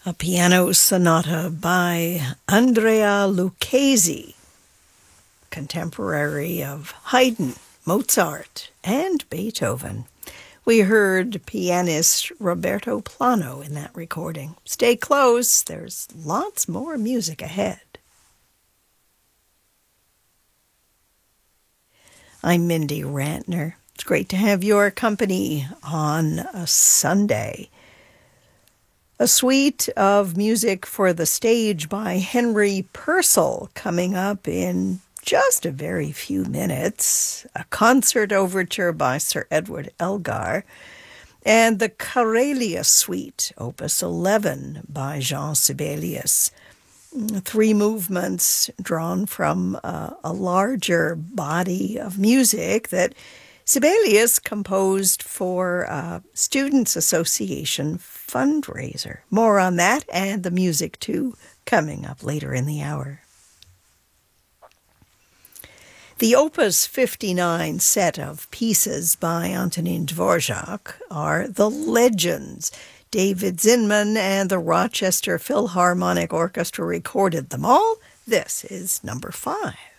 A piano sonata by Andrea Lucchesi, contemporary of Haydn, Mozart, and Beethoven. We heard pianist Roberto Plano in that recording. Stay close, there's lots more music ahead. I'm Mindy Rantner. It's great to have your company on a Sunday. A suite of music for the stage by Henry Purcell coming up in just a very few minutes. A concert overture by Sir Edward Elgar. And the Karelia Suite, Opus 11 by Jean Sibelius. 3 movements drawn from a larger body of music that Sibelius composed for a Students' Association fundraiser. More on that and the music, too, coming up later in the hour. The Opus 59 set of pieces by Antonin Dvorak are The Legends. David Zinman and the Rochester Philharmonic Orchestra recorded them all. This is number 5.